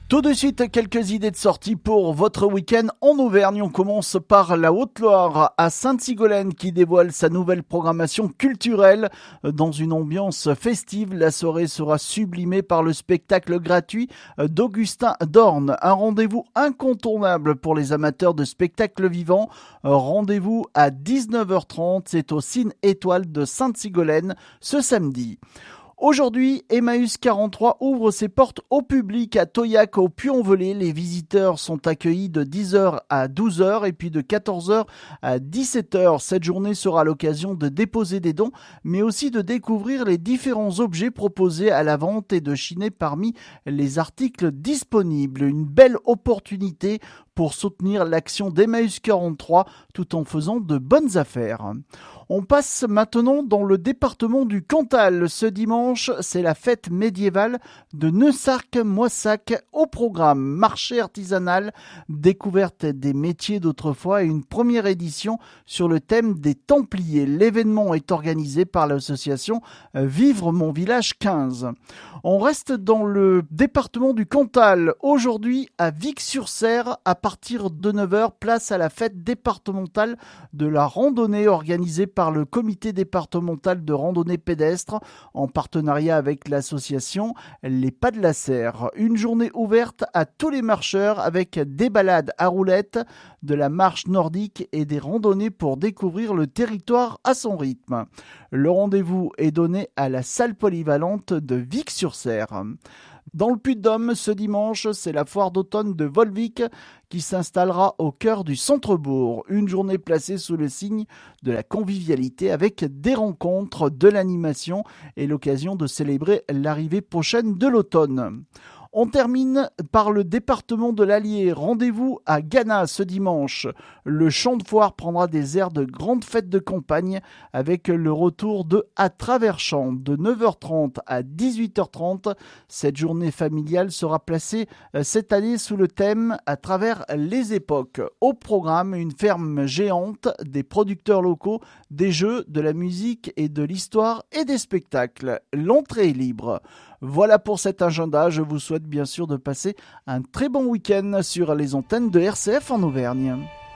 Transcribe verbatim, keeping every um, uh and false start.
Tout de suite, quelques idées de sortie pour votre week-end en Auvergne. On commence par la Haute-Loire à Sainte-Sigolène qui dévoile sa nouvelle programmation culturelle. Dans une ambiance festive, la soirée sera sublimée par le spectacle gratuit d'Augustin Dorn. Un rendez-vous incontournable pour les amateurs de spectacles vivants. Rendez-vous à dix-neuf heures trente, c'est au Cine Étoile de Sainte-Sigolène ce samedi. Aujourd'hui, Emmaüs quarante-trois ouvre ses portes au public à Toyac au Puy-en-Velay. Les visiteurs sont accueillis de dix heures à douze heures et puis de quatorze heures à dix-sept heures. Cette journée sera l'occasion de déposer des dons, mais aussi de découvrir les différents objets proposés à la vente et de chiner parmi les articles disponibles. Une belle opportunité pour soutenir l'action d'Emmaüs quarante-trois tout en faisant de bonnes affaires. On passe maintenant dans le département du Cantal. Ce dimanche, c'est la fête médiévale de Neussarck-Moissac au programme. Marché artisanal, découverte des métiers d'autrefois et une première édition sur le thème des Templiers. L'événement est organisé par l'association Vivre mon village quinze. On reste dans le département du Cantal. Aujourd'hui, à Vic-sur-Serre, à partir de neuf heures, place à la fête départementale de la randonnée organisée par le comité départemental de randonnée pédestre en partenariat avec l'association Les Pas de la Serre. Une journée ouverte à tous les marcheurs avec des balades à roulettes, de la marche nordique et des randonnées pour découvrir le territoire à son rythme. Le rendez-vous est donné à la salle polyvalente de Vic-sur-Serre. Dans le Puy-de-Dôme, ce dimanche, c'est la foire d'automne de Volvic qui s'installera au cœur du centre-bourg. Une journée placée sous le signe de la convivialité avec des rencontres, de l'animation et l'occasion de célébrer l'arrivée prochaine de l'automne. On termine par le département de l'Allier. Rendez-vous à Gannat ce dimanche. Le champ de foire prendra des airs de grande fête de campagne avec le retour de À travers champs de neuf heures trente à dix-huit heures trente. Cette journée familiale sera placée cette année sous le thème À travers les époques. Au programme, une ferme géante, des producteurs locaux, des jeux, de la musique et de l'histoire et des spectacles. L'entrée est libre. Voilà pour cet agenda. Je vous souhaite bien sûr de passer un très bon week-end sur les antennes de R C F en Auvergne.